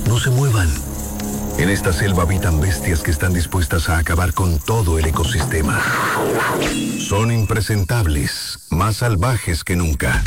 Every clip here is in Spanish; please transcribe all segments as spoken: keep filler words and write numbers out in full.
No se muevan. En esta selva habitan bestias que están dispuestas a acabar con todo el ecosistema. Son impresentables, más salvajes que nunca.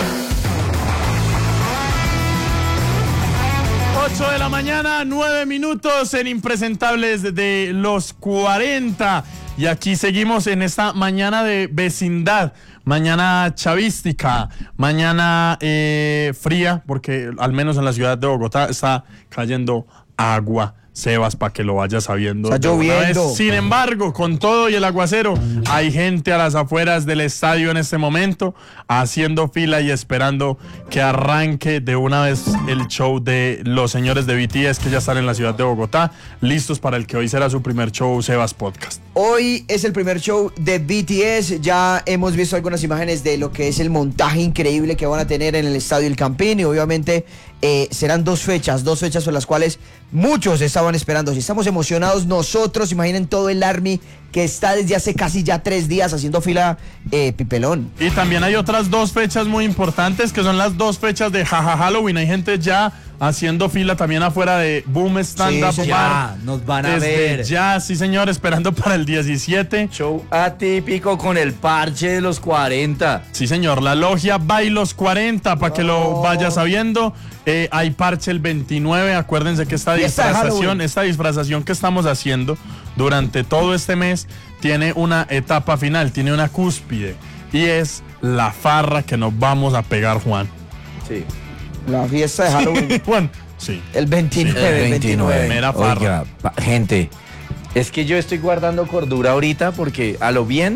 ocho de la mañana, nueve minutos en Impresentables de los cuarenta. Y aquí seguimos en esta mañana de vecindad, mañana chavística, mañana eh, fría, porque al menos en la ciudad de Bogotá está cayendo agua. Sebas, para que lo vayas sabiendo. Está lloviendo. Sin embargo, con todo y el aguacero, hay gente a las afueras del estadio en este momento, haciendo fila y esperando que arranque de una vez el show de los señores de B T S, que ya están en la ciudad de Bogotá, listos para el que hoy será su primer show, Sebas Podcast. Hoy es el primer show de B T S. Ya hemos visto algunas imágenes de lo que es el montaje increíble que van a tener en el Estadio El Campín. Y obviamente eh, serán dos fechas, dos fechas por las cuales muchos estaban esperando. Si estamos emocionados nosotros, imaginen todo el Army que está desde hace casi ya tres días haciendo fila, eh, Pipelón. Y también hay otras dos fechas muy importantes, que son las dos fechas de Jaja Halloween. Hay gente ya haciendo fila también afuera de Boom Stand Up Sí, Bar. Ya, nos van a Desde ver. ya, sí señor, esperando para el diecisiete. Show atípico con el parche de los cuarenta. Sí señor, la logia Bailos cuarenta, para que lo vaya sabiendo. Eh, hay parche el veintinueve, acuérdense que esta Fiesta de disfrazación, Halloween. esta disfrazación que estamos haciendo durante todo este mes tiene una etapa final, tiene una cúspide, y es la farra que nos vamos a pegar, Juan. Sí. La fiesta de Halloween. Juan, sí. El veintinueve, El veintinueve. Mera farra. Oiga, pa- gente, es que yo estoy guardando cordura ahorita porque a lo bien,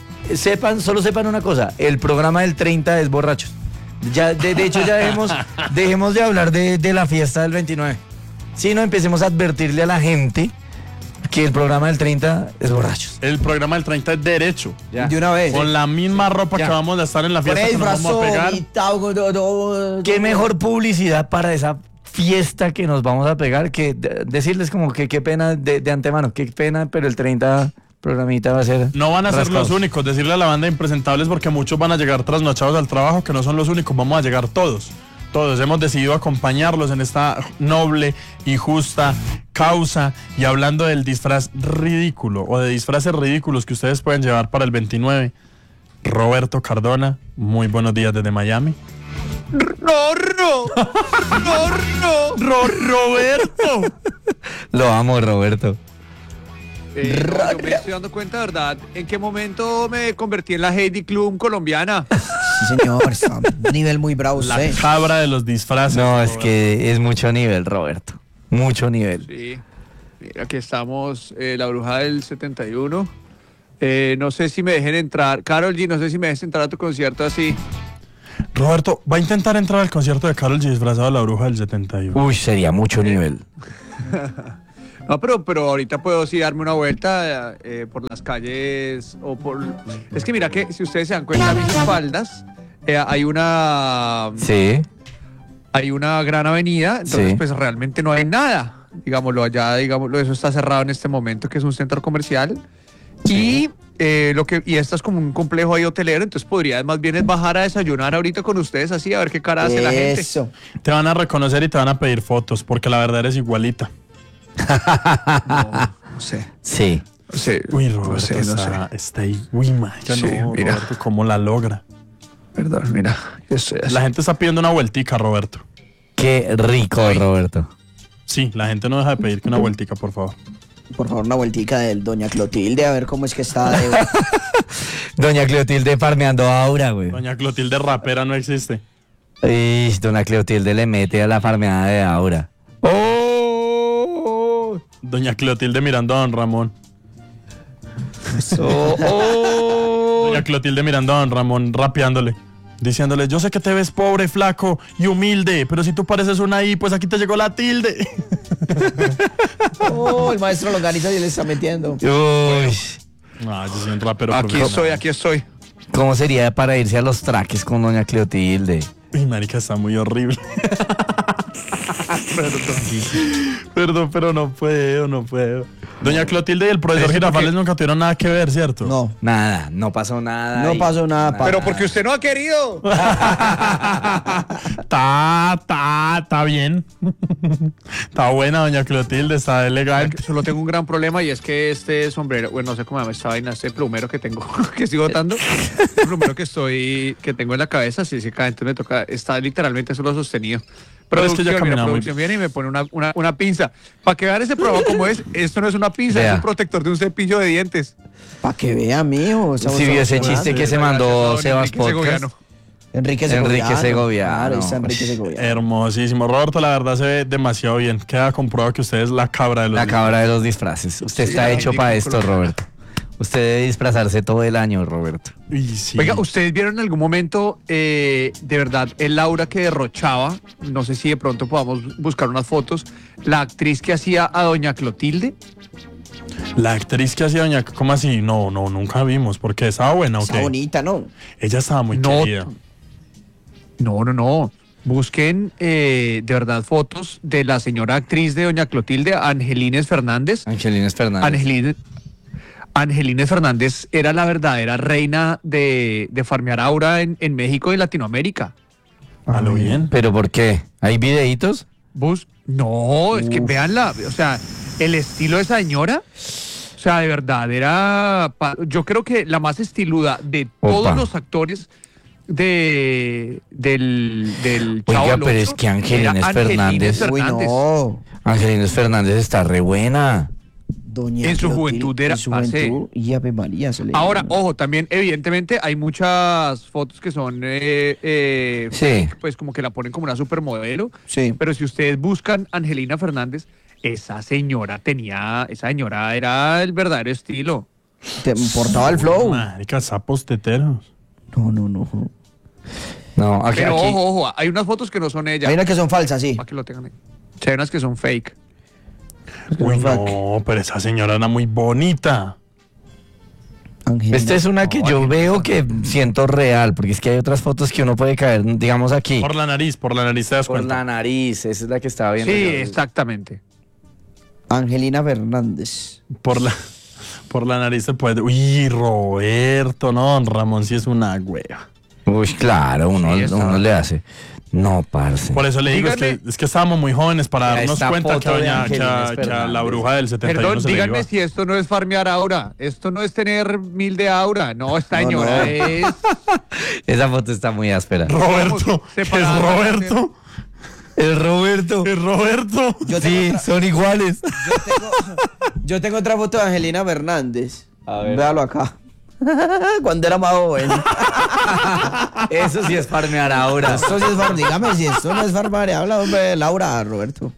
sepan, solo sepan una cosa, el programa del treinta es borrachos. Ya, de, de hecho, ya dejemos, dejemos de hablar de, de la fiesta del veintinueve. Si no, empecemos a advertirle a la gente que el programa del treinta es borrachos. El programa del treinta es derecho. Ya. De una vez. Con la misma ropa Ya. que vamos a estar en la Con fiesta el que nos vamos a brazo pegar. vomitado, con todo, todo, ¿Qué todo. mejor publicidad para esa fiesta que nos vamos a pegar que de- decirles como que qué pena de, de antemano, qué pena, pero el treinta programita va a ser... No van a ser rascados. los únicos, decirle a la banda de Impresentables, porque muchos van a llegar trasnochados al trabajo, que no son los únicos, vamos a llegar todos. Todos hemos decidido acompañarlos en esta noble y justa causa. Y hablando del disfraz ridículo o de disfraces ridículos que ustedes pueden llevar para el veintinueve, Roberto Cardona, muy buenos días desde Miami. ¡No, no! ¡No, no! Ro- Roberto. Lo amo, Roberto. Eh, no, yo me estoy dando cuenta, ¿verdad? ¿En qué momento me convertí en la Heidi Klum colombiana? Sí, señor, está a un nivel muy bravo La usted. cabra de los disfraces. No, es Roberto. que es mucho nivel, Roberto. Mucho nivel. Sí. Mira, aquí estamos, eh, la bruja del setenta y uno. Eh, no sé si me dejen entrar. Karol G, no sé si me dejes entrar a tu concierto así. Roberto, ¿va a intentar entrar al concierto de Karol G disfrazado de la bruja del setenta y uno? Uy, sería mucho nivel. No, pero, pero ahorita puedo sí darme una vuelta eh, por las calles o por... Es que mira que si ustedes se dan cuenta a mis espaldas, eh, hay una... Sí. Hay una gran avenida, entonces Sí. pues realmente no hay nada. Digámoslo allá, digámoslo, eso está cerrado en este momento, que es un centro comercial. Y eh, lo que y esto es como un complejo ahí hotelero, entonces podría más bien es bajar a desayunar ahorita con ustedes así, a ver qué cara hace la gente. Eso. Te van a reconocer y te van a pedir fotos, porque la verdad eres igualita. No, no sé. Sí. No sé. Uy, no Roberto sé, no está, sé. está ahí. Uy, marica, Sí, no, mira. Roberto, ¿cómo la logra? Perdón, mira. Yo estoy así. La gente está pidiendo una vueltica, Roberto. Qué rico, Roberto. Sí, la gente no deja de pedir que una vueltica, por favor. Por favor, una vueltica del Doña Clotilde, a ver cómo es que está. de- Doña Cleotilde farmeando a Aura, güey. Doña Clotilde rapera no existe. Uy, Doña Cleotilde le mete a la farmeada de Aura. ¡Oh! Doña Clotilde mirando a Don Ramón. ¡Oh! ¡Oh! Doña Clotilde mirando a Don Ramón, rapeándole. Diciéndole, yo sé que te ves pobre, flaco y humilde, pero si tú pareces una I, pues aquí te llegó la tilde. Oh, el maestro Longaniza ya le está metiendo. Uy. No, yo soy un rapero Aquí profesional. estoy, aquí estoy. ¿Cómo sería para irse a los traques con Doña Cleotilde? Uy, marica, está muy horrible. Perdón. Perdón, pero no puedo, no puedo. Doña Clotilde y el profesor Girafales nunca tuvieron nada que ver, ¿cierto? No, Nada, no pasó nada. no ahí. pasó nada. pa- Pero porque usted no ha querido. Está, está, está bien. Está buena, doña Clotilde, está elegante. Solo tengo un gran problema y es que este sombrero, bueno, no sé cómo se llama esta vaina, este plumero que tengo, que estoy botando, el plumero que estoy, que tengo en la cabeza, sí, sí, cada entonces me toca, está literalmente solo sostenido. Pero es que ya Producción, mira, camina muy producción viene y me pone una, una, una pinza. Para que vean ese programa como es, esto no es una pinza, Vea. es un protector de un cepillo de dientes. Para que vea, mijo. estamos Sí, vio ese hablando. chiste que se Gracias, mandó don Sebas Enrique Podcast. Segoviano. Enrique Segoviano. Enrique Segoviano. Claro, ahí está Enrique Segoviano. Hermosísimo. Roberto, la verdad se ve demasiado bien. Queda comprobado que usted es la cabra de los La cabra de los disfraces. Usted Sí, está la hecho ridículo. para esto, Roberto. Usted debe disfrazarse todo el año, Roberto. Y sí. Oiga, ¿ustedes vieron en algún momento, eh, de verdad, el aura que derrochaba? No sé si de pronto podamos buscar unas fotos. La actriz que hacía a Doña Clotilde. La actriz que hacía doña... ¿Cómo así? No, no, nunca vimos. Porque estaba buena, ¿o Está qué? bonita, ¿no? Ella estaba muy No. querida. No, no, no. Busquen eh, de verdad fotos de la señora actriz de Doña Clotilde, Angelines Fernández. Angelines Fernández. Angelines, Angelines Fernández era la verdadera reina de, de farmear aura en, en México y Latinoamérica. A lo bien. ¿Pero por qué? ¿Hay videitos? Bus, no, es que veanla, o sea, el estilo de esa señora, o sea, de verdad, era, pa- yo creo que la más estiluda de todos Opa. los actores de del, del Oiga, Chavo del pero es Ocho, que Angelines era Fernández- Uy, Fernández. no. Angelines Fernández está re buena. Doña En su Clotilde, juventud era- En su parce. juventud, y Ave María se le Ahora, llama. ojo, también evidentemente hay muchas fotos que son, eh, eh, Sí. pues como que la ponen como una supermodelo, Sí. pero si ustedes buscan Angelina Fernández, esa señora tenía, esa señora era el verdadero estilo. Te importaba el flow. Marica, sapos teteros. No, no, no. No, aquí, Pero aquí- ojo, ojo, hay unas fotos que no son ella, Hay unas que son falsas, sí. para que lo tengan ahí. Sí, hay unas que son fake. Uy, Fuck. no, pero esa señora era muy bonita. Angelina. Esta es una que yo veo que siento real, porque es que hay otras fotos que uno puede caer, digamos aquí. Por la nariz, por la nariz te das Por cuenta. la nariz, esa es la que estaba viendo. Sí, yo. exactamente. Angelina Fernández. Por la, por la nariz te puede... Uy, Roberto, no, don Ramón sí es una hueva. Uy, claro, uno, Sí, estaba- uno le hace. No, parce. Por eso le digo, es Dígame. que, es que estábamos muy jóvenes para Mira, darnos esta cuenta foto que, de doña, que, a, Angelines que a la Fernández. bruja del setenta y uno Perdón, se le díganme iba. si esto no es farmear aura. Esto no es tener mil de aura. No, esta No, señora no. es... Esa foto está muy áspera. Roberto, Estamos es separadas. Roberto, El Roberto. es Roberto. Yo tengo, Sí, otra, son iguales. yo, tengo, yo tengo otra foto de Angelina Fernández. A ver. Véalo acá. Cuando era más joven. Eso sí es farmear ahora. Esto sí es far, dígame si esto no es farmar. Habla, hombre, Laura, Roberto.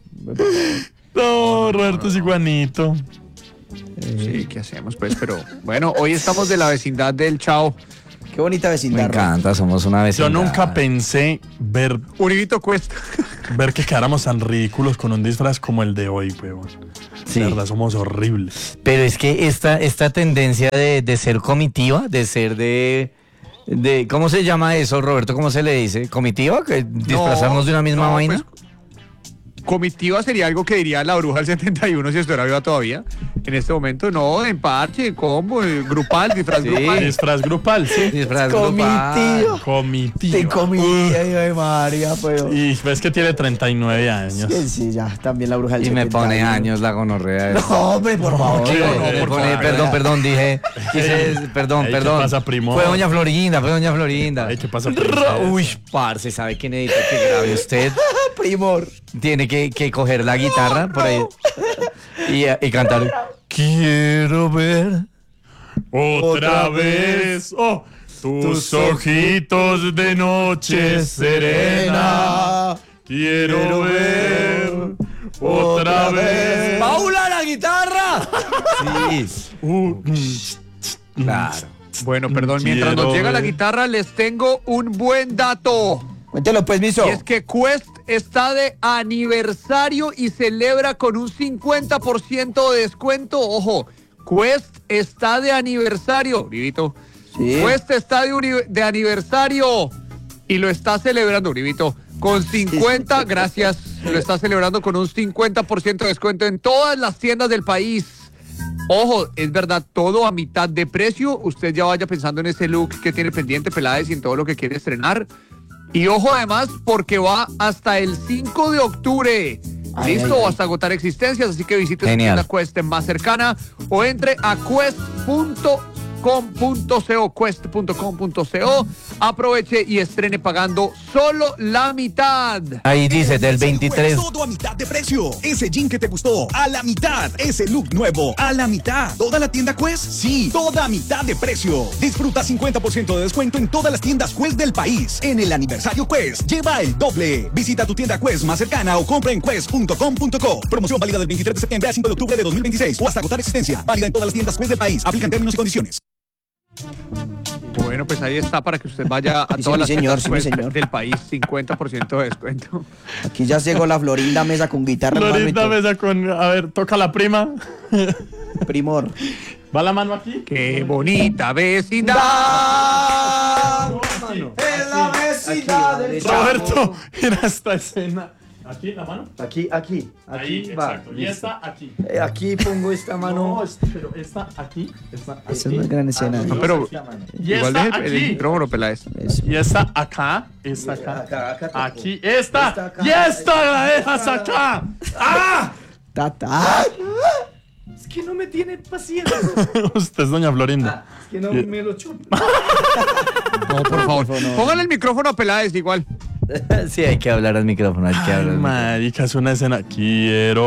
No, Roberto es iguanito. Sí, ¿qué hacemos pues? Pero bueno, hoy estamos de la vecindad del Chao. Qué bonita Me vecindad. Roberto. encanta, somos una vez. Yo nunca pensé ver, Uribito Cuesta. ver que quedáramos tan ridículos con un disfraz como el de hoy, weón. Sí. De verdad, somos horribles. Pero es que esta, esta tendencia de, de ser comitiva, de ser de, de. ¿Cómo se llama eso, Roberto? ¿Cómo se le dice? ¿Comitiva? ¿Que ¿Disfrazarnos de una misma no, vaina? pues, comitiva sería algo que diría la bruja del setenta y uno si estuviera viva todavía. En este momento, no, en parche, combo, eh, grupal, disfraz Sí. grupal. Disfraz grupal, sí. Disfraz Comitiva. grupal. Comitiva. Te comí, ay, María, pero. Y ves que tiene treinta y nueve años. Sí, sí, ya, también la bruja del Y me setenta pone y uno. años la gonorrea. No, hombre, por favor. Sí, Digo, no, me por pone- favor. perdón, perdón, dije. quise- perdón, Ey, ¿qué perdón. pasa, primo? Fue doña Florinda, fue doña Florinda. Ey, ¿qué pasa, Ro- princesa? Uy, parce, ¿sabe qué necesito que grabe usted? Primor. Tiene que, que coger la guitarra por ahí y, y cantar. Quiero ver. Otra vez, oh, tus ojitos de noche serena. Quiero ver otra vez. ¡Paula, la guitarra! Sí, Uh, claro. Bueno, perdón, mientras Quiero nos llega la ver. guitarra, les tengo un buen dato. Cuéntelo, pues, miso. Y es que Quest está de aniversario y celebra con un cincuenta por ciento de descuento. Ojo, Quest está de aniversario. Uribito. Sí. Quest está de, uni- de aniversario y lo está celebrando, Uribito, Con cincuenta, gracias, lo está celebrando con un cincuenta por ciento de descuento en todas las tiendas del país. Ojo, es verdad, todo a mitad de precio. Usted ya vaya pensando en ese look que tiene pendiente, Peláez, y en todo lo que quiere estrenar. Y ojo además, porque va hasta el cinco de octubre. Ay, Listo, ay, ay. hasta agotar existencias, así que visite su Genial. tienda Quest más cercana o entre a quest punto com punto co, quest punto com punto co. Aproveche y estrene pagando solo la mitad. Ahí dice, del veintitrés. Todo a mitad de precio. Ese jean que te gustó, a la mitad. Ese look nuevo, a la mitad. ¿Toda la tienda Quest? Sí, toda a mitad de precio. Disfruta cincuenta por ciento de descuento en todas las tiendas Quest del país. En el aniversario Quest, lleva el doble. Visita tu tienda Quest más cercana o compra en quest punto com punto co. Promoción válida del veintitrés de septiembre a cinco de octubre de dos mil veintiséis o hasta agotar existencia. Válida en todas las tiendas Quest del país. Aplican términos y condiciones. Bueno, pues ahí está para que usted vaya a Sí, todas mi las señor, tiendas sí, mi Quest señor. del país, cincuenta por ciento de descuento. Aquí ya llegó la Florinda Mesa con guitarra, hermano, y Florinda todo. Mesa con. A ver, toca la prima. Primor. ¿Va la mano aquí? ¡Qué bonita vecindad! En la vecindad del Roberto, mira esta escena. ¿Aquí la mano? Aquí, aquí, aquí Ahí, va. exacto. Y listo. esta aquí. Eh, aquí pongo esta mano. No, es- pero esta aquí. Esta aquí. Esa es una gran escena. No, pero Esta mano. Y igual esta deje el, el aquí. micrófono, Peláez. Eso. Y esta acá. Esta acá. Acá, acá tocó. Aquí. Esta. Esta acá. Y esta la dejas acá. ¡Ah! Tata. Es que no me tiene paciencia. Usted es doña Florinda. Es que no me lo chupa. No, por favor. Póngale el micrófono a Peláez igual. Sí, hay que hablar al micrófono, hay que Ay, hablar al micrófono. marica, es una escena. Quiero